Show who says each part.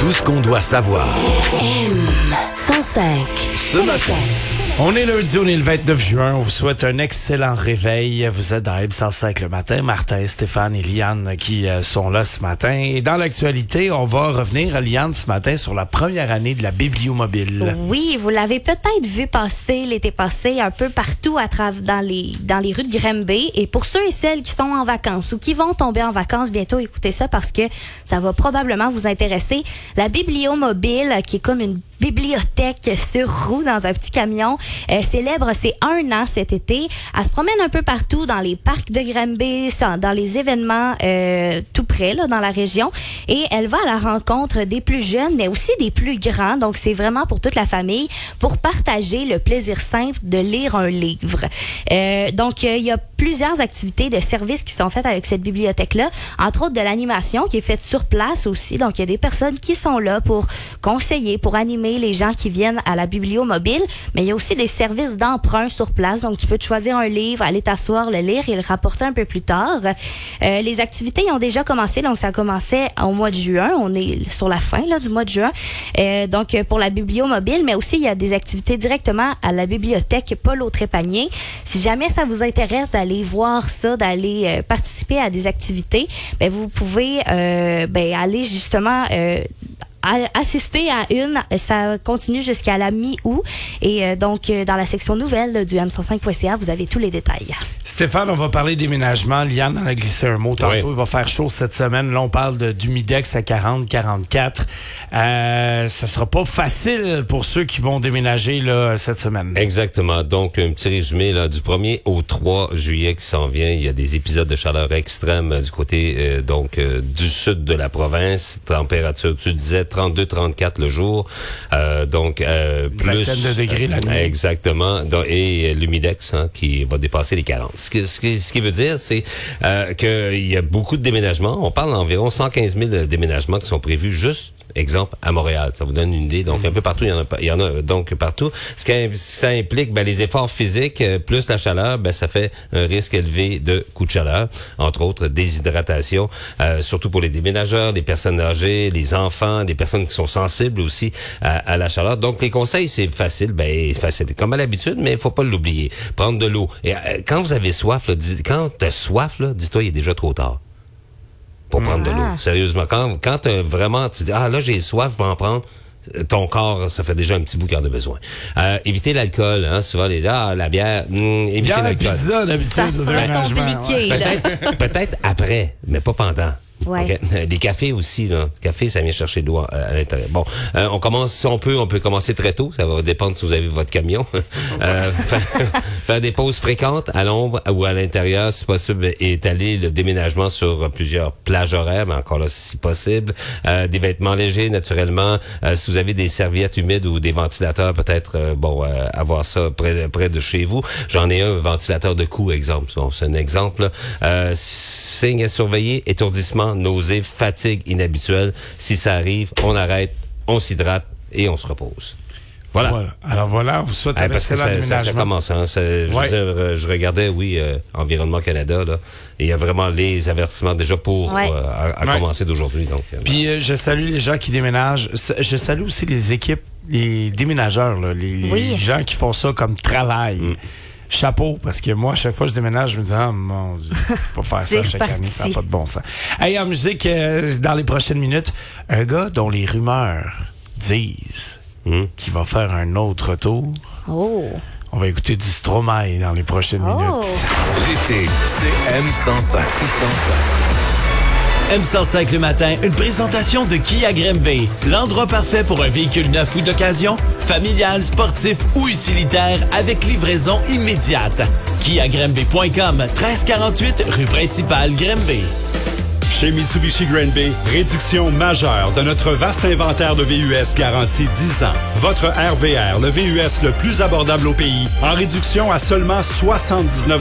Speaker 1: Tout ce qu'on doit savoir.
Speaker 2: M105.
Speaker 1: Ce matin.
Speaker 3: On est lundi, on est le 29 juin. On vous souhaite un excellent réveil. Vous êtes dans M105 le matin. Martin, Stéphane et Liane qui sont là ce matin. Et dans l'actualité, on va revenir, Liane, ce matin sur la première année de la Bibliomobile.
Speaker 2: Oui, vous l'avez peut-être vu passer l'été passé un peu partout dans les rues de Granby. Et pour ceux et celles qui sont en vacances ou qui vont tomber en vacances bientôt, écoutez ça parce que ça va probablement vous intéresser. La Bibliomobile, qui est comme une bibliothèque sur roue dans un petit camion, célèbre ses 1 an cet été. Elle se promène un peu partout dans les parcs de Granby, dans les événements tout près là, dans la région. Et elle va à la rencontre des plus jeunes, mais aussi des plus grands. Donc, c'est vraiment pour toute la famille, pour partager le plaisir simple de lire un livre. Donc, il y a plusieurs activités de services qui sont faites avec cette bibliothèque-là. Entre autres, de l'animation qui est faite sur place aussi. Donc, il y a des personnes qui sont là pour conseiller, pour animer les gens qui viennent à la Bibliomobile, mais il y a aussi des services d'emprunt sur place. Donc, tu peux te choisir un livre, aller t'asseoir, le lire et le rapporter un peu plus tard. Les activités ont déjà commencé. Donc, ça commençait au mois de juin. On est sur la fin là, du mois de juin. Donc, pour la Bibliomobile, mais aussi, il y a des activités directement à la bibliothèque Paul Autrépanier. Si jamais ça vous intéresse d'aller voir ça, d'aller participer à des activités, ben, vous pouvez aller justement assister à une. Ça continue jusqu'à la mi-août. Et donc, dans la section nouvelle du m105.ca, vous avez tous les détails.
Speaker 3: Stéphane, on va parler déménagement. Liane en a glissé un mot tantôt. Oui. Il va faire chaud cette semaine. Là, on parle d'humidex à 40, 44. Ça sera pas facile pour ceux qui vont déménager là, cette semaine.
Speaker 4: Exactement. Donc, un petit résumé là, du 1er au 3 juillet qui s'en vient. Il y a des épisodes de chaleur extrême du côté du sud de la province. Température, tu disais, 32-34 le jour. Plus...
Speaker 3: vingtaine de degrés la nuit.
Speaker 4: Exactement. Et l'humidex qui va dépasser les 40. Ce qui veut dire, c'est qu'il y a beaucoup de déménagements. On parle d'environ 115 000 déménagements qui sont prévus juste, exemple, à Montréal. Ça vous donne une idée. Donc, un peu partout, il y en a donc partout. Ça implique les efforts physiques plus la chaleur, ça fait un risque élevé de coups de chaleur. Entre autres, déshydratation, surtout pour les déménageurs, les personnes âgées, les enfants, des personnes qui sont sensibles aussi à la chaleur. Donc, les conseils, c'est facile. Facile. Comme à l'habitude, mais il faut pas l'oublier. Prendre de l'eau. Et quand vous avez soif, quand t'as soif, dis-toi, il est déjà trop tard pour prendre de l'eau. Sérieusement. Quand vraiment, tu dis, là, j'ai soif, je vais en prendre. Ton corps, ça fait déjà un petit bout qu'il en a besoin. Éviter l'alcool, souvent la bière, éviter l'alcool.
Speaker 3: La pizza, d'habitude.
Speaker 2: Ça sera compliqué,
Speaker 4: peut-être après, mais pas pendant.
Speaker 2: Ouais.
Speaker 4: Okay. Les cafés aussi, là. Le café, ça vient chercher de l'eau à l'intérieur. Bon, on commence, si on peut commencer très tôt. Ça va dépendre si vous avez votre camion. Faire des pauses fréquentes à l'ombre ou à l'intérieur, si possible, et étaler le déménagement sur plusieurs plages horaires, mais encore là, si possible. Des vêtements légers, naturellement. Si vous avez des serviettes humides ou des ventilateurs, peut-être, avoir ça près de chez vous. J'en ai un ventilateur de cou, exemple. Bon, c'est un exemple. Signes à surveiller, étourdissement, nausée, fatigue inhabituelle. Si ça arrive, on arrête, on s'hydrate et on se repose. Voilà.
Speaker 3: Alors voilà, on vous souhaite un excellent déménagement. Ça
Speaker 4: commence. Je regardais, Environnement Canada, là, et il y a vraiment les avertissements déjà pour commencer d'aujourd'hui. Donc,
Speaker 3: puis je salue les gens qui déménagent. Je salue aussi les équipes, les déménageurs, là, les gens qui font ça comme travail. Chapeau, parce que moi, à chaque fois que je déménage, je me dis, mon Dieu, je peux pas faire ça chaque année, ça n'a pas de bon sens. Hey, en musique, dans les prochaines minutes, un gars dont les rumeurs disent qu'il va faire un autre tour.
Speaker 2: Oh!
Speaker 3: On va écouter du Stromae dans les prochaines minutes.
Speaker 1: L'été, c'est M105. M105 le matin, une présentation de Kia Granby. L'endroit parfait pour un véhicule neuf ou d'occasion, familial, sportif ou utilitaire avec livraison immédiate. KiaGranby.com, 1348 rue principale Granby.
Speaker 5: Chez Mitsubishi Granby, réduction majeure de notre vaste inventaire de VUS garanti 10 ans. Votre RVR, le VUS le plus abordable au pays, en réduction à seulement 79